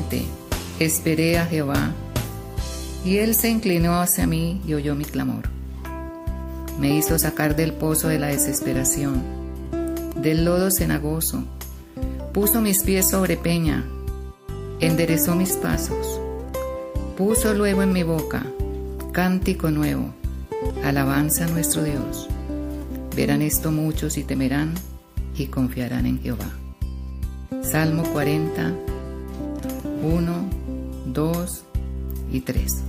paciente esperé a Jehová, y Él se inclinó hacia mí y oyó mi clamor. Me hizo sacar del pozo de la desesperación, del lodo cenagoso, puso mis pies sobre peña, enderezó mis pasos, puso luego en mi boca cántico nuevo, alabanza a nuestro Dios. Verán esto muchos y temerán y confiarán en Jehová. Salmo 40, 1, 2 y 3.